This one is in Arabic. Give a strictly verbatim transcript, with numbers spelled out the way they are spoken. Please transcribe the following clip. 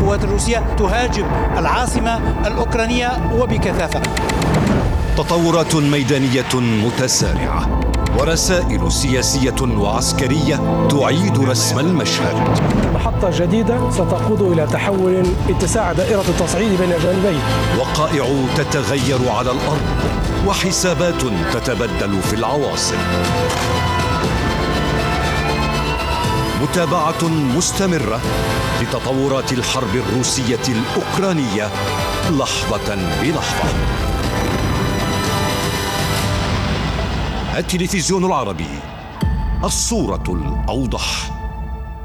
القوات الروسية تهاجم العاصمة الأوكرانية وبكثافة. تطورات ميدانية متسارعة ورسائل سياسية وعسكرية تعيد رسم المشهد. محطة جديدة ستقود إلى تحول اتساع دائرة التصعيد بين الجانبين. وقائع تتغير على الأرض وحسابات تتبدل في العواصم. متابعة مستمرة لتطورات الحرب الروسية الأوكرانية لحظة بلحظة. التلفزيون العربي، الصورة الأوضح.